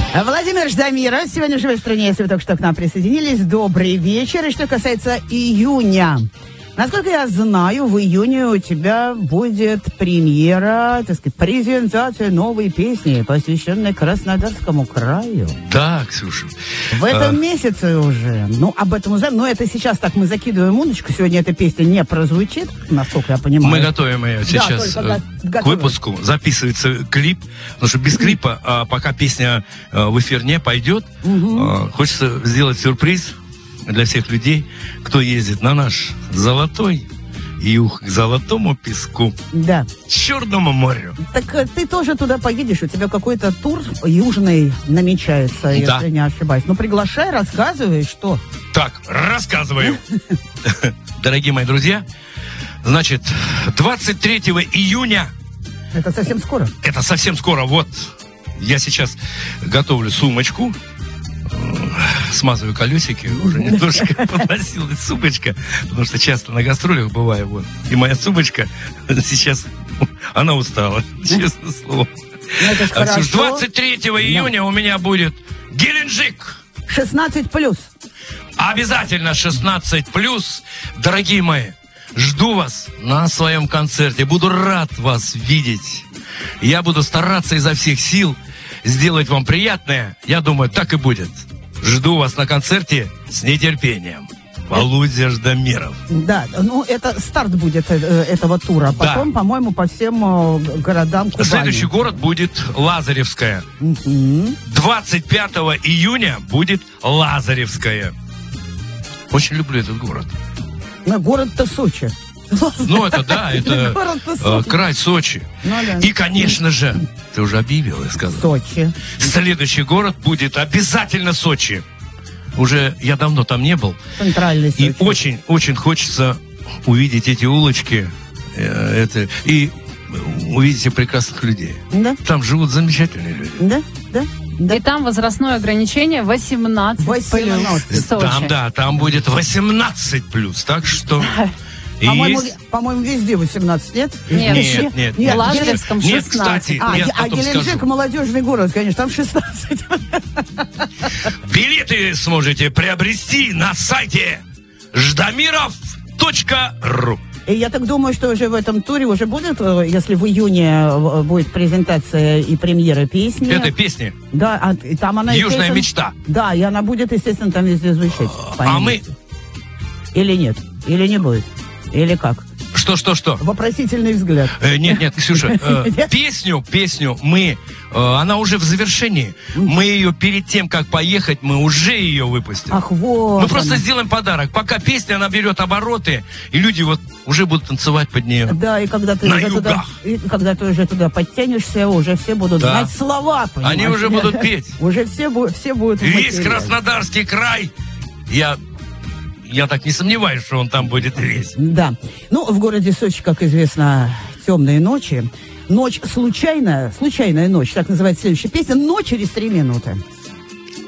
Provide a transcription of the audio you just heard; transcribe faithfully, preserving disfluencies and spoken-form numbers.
Владимир Ждамиров сегодня в «Живой стране», если вы только что к нам присоединились. Добрый вечер. И что касается июня. Насколько я знаю, в июне у тебя будет премьера, так сказать, презентация новой песни, посвященной Краснодарскому краю. Да, Ксюша. В этом а... месяце уже. Ну, об этом узнаем. Но это сейчас так мы закидываем удочку. Сегодня эта песня не прозвучит, насколько я понимаю. Мы готовим ее сейчас да, к выпуску. Записывается клип. Потому что без клипа, а, пока песня а, в эфир не пойдет, угу. а, хочется сделать сюрприз для всех людей, кто ездит на наш золотой юг, к золотому песку, да. Черному морю. Так ты тоже туда поедешь, у тебя какой-то тур южный намечается, да. Если не ошибаюсь. Ну, приглашай, рассказывай, что. Так, рассказываю. Дорогие мои друзья, значит, двадцать третьего июня. Это совсем скоро. Это совсем скоро. Вот, я сейчас готовлю сумочку. Смазываю колесики, уже немножко подносилась сумочка, потому что часто на гастролях бываю, вот. И моя сумочка сейчас, она устала, честное слово. двадцать третьего июня у меня будет Геленджик. шестнадцать плюс. Обязательно шестнадцать плюс. Дорогие мои, жду вас на своем концерте. Буду рад вас видеть. Я буду стараться изо всех сил сделать вам приятное. Я думаю, так и будет. Жду вас на концерте с нетерпением. Володя Ждамиров. Да, ну это старт будет э, этого тура. Потом, да. По-моему, по всем э, городам Кубани. Следующий город будет Лазаревская. Угу. двадцать пятого июня будет Лазаревская. Очень люблю этот город. Ну, город-то Сочи. Ну, это да, это э, край Сочи. Ну, да. И, конечно же, ты уже объявил, я сказал. Сочи. Следующий город будет обязательно Сочи. Уже я давно там не был. Центральный Сочи. И очень-очень хочется увидеть эти улочки. Э, это, и увидеть прекрасных людей. Да. Там живут замечательные люди. Да, да. Да. И там возрастное ограничение восемнадцать плюс. Там, да, там будет восемнадцать плюс. Так что... По-моему, по-моему, везде восемнадцать лет. Нет, нет, нет. В Лазаревском шестнадцать. Нет, кстати, а, нет, а Геленджик молодежный город, конечно, там шестнадцать. Билеты сможете приобрести на сайте ждамиров точка ру. И я так думаю, что уже в этом туре уже будет, если в июне будет презентация и премьера песни. Этой песни? Да, и там она... «Южная мечта». Да, и она будет, естественно, там везде звучать. А мы... Или нет? Или не будет? Или как? Что, что, что? Вопросительный взгляд. Э, нет, нет, Ксюша, э, песню, песню мы, э, она уже в завершении. Мы ее перед тем, как поехать, мы уже ее выпустим. Ах, вот. Мы просто сделаем подарок. Пока песня наберет обороты, и люди вот уже будут танцевать под нее. Да, и когда ты, уже туда, и когда ты уже туда подтянешься, уже все будут да. знать слова, понимаешь? Они уже будут петь. Уже все, все будут... Весь Краснодарский край, я... Я так не сомневаюсь, что он там будет весь. Да. Ну, в городе Сочи, как известно, темные ночи. Ночь случайная, случайная ночь, так называется следующая песня, но через три минуты.